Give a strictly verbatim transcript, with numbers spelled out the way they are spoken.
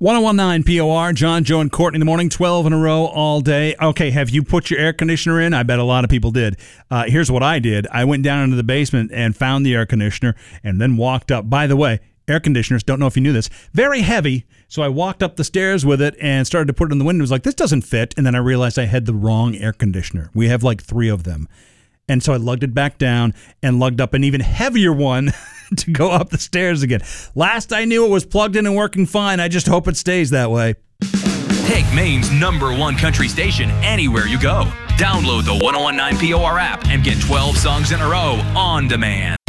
ten nineteen P O R, John, Joe, and Courtney in the morning, twelve in a row all day. Okay, have you put your air conditioner in? I bet a lot of people did. Uh, here's what I did. I went down into the basement and found the air conditioner and then walked up. By the way, air conditioners, don't know if you knew this, very heavy. So I walked up the stairs with it and started to put it in the window. I was like, this doesn't fit. And then I realized I had the wrong air conditioner. We have like three of them. And so I lugged it back down and lugged up an even heavier one to go up the stairs again. Last I knew, it was plugged in and working fine. I just hope it stays that way. Take Maine's number one country station anywhere you go. Download the ten nineteen P O R app and get twelve songs in a row on demand.